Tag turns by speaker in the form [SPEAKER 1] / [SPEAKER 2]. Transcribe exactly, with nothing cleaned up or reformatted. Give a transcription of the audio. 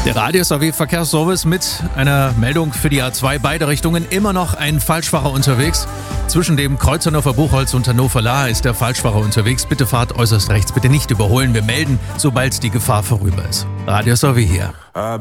[SPEAKER 1] Der Radio S A W Verkehrsservice mit einer Meldung für die A zwei, beide Richtungen. Immer noch ein Falschfahrer unterwegs. Zwischen dem Kreuz Hannover Buchholz und Hannover Lahr ist der Falschfahrer unterwegs. Bitte fahrt äußerst rechts, bitte nicht überholen. Wir melden, sobald die Gefahr vorüber ist. Radio S A W hier.